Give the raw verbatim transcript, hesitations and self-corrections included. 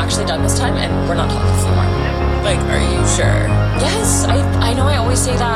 actually done this time, and we're not talking anymore. Like, are you sure? Yes, I I know I always say that.